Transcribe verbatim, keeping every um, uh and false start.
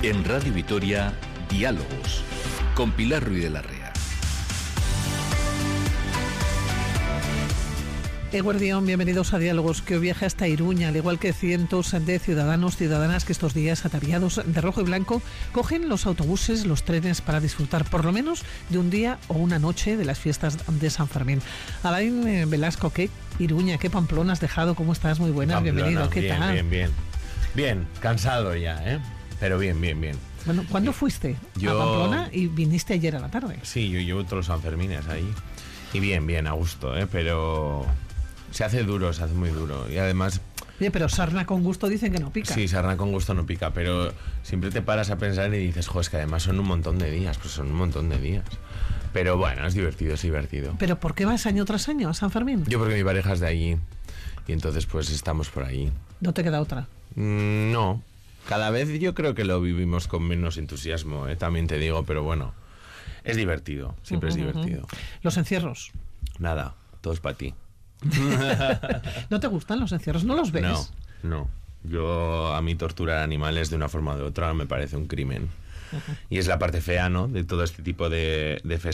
En Radio Vitoria, Diálogos, con Pilar Ruiz de la Rea. Eguardión, bienvenidos a Diálogos, que hoy viaja hasta Iruña, al igual que cientos de ciudadanos, ciudadanas que estos días, ataviados de rojo y blanco, cogen los autobuses, los trenes para disfrutar por lo menos de un día o una noche de las fiestas de San Fermín. Alain Velasco, ¿qué Iruña, qué Pamplona has dejado? ¿Cómo estás? Muy buenas, Pamplona, bienvenido, ¿qué bien, tal? Bien, bien, bien, cansado ya, ¿eh? Pero bien, bien, bien. Bueno, ¿cuándo fuiste yo... a Pamplona y viniste ayer a la tarde? Sí, yo llevo todos los Sanfermines ahí. Y bien, bien, a gusto, ¿eh? Pero se hace duro, se hace muy duro. Y además... Oye, pero sarna con gusto dicen que no pica. Sí, sarna con gusto no pica, pero siempre te paras a pensar y dices, jo, es que además son un montón de días, pues son un montón de días. Pero bueno, es divertido, es divertido. ¿Pero por qué vas año tras año a San Fermín? Yo porque mi pareja es de allí y entonces pues estamos por ahí. ¿No te queda otra? Mm, no. Cada vez yo creo que lo vivimos con menos entusiasmo, ¿eh? También te digo, pero bueno, es divertido, siempre uh-huh, es divertido. Uh-huh. ¿Los encierros? Nada, todo es para ti. ¿No te gustan los encierros? ¿No los ves? No, no. Yo, a mí torturar animales de una forma o de otra me parece un crimen. Uh-huh. Y es la parte fea, ¿no?, de todo este tipo de, de festivales.